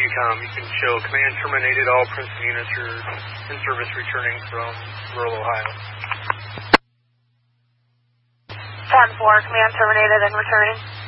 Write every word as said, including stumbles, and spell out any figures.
U COM, you can show command terminated, all Princeton units are in service returning from rural Ohio. ten four, command terminated and returning.